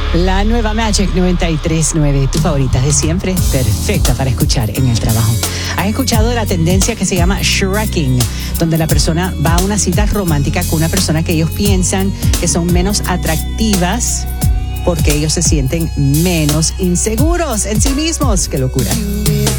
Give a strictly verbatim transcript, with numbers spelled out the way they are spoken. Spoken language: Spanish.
La nueva Magic noventa y tres punto nueve, tu favorita de siempre, perfecta para escuchar en el trabajo. ¿Has escuchado de la tendencia que se llama shrekking? Donde la persona va a una cita romántica con una persona que ellos piensan que son menos atractivas porque ellos se sienten menos inseguros en sí mismos. ¡Qué locura!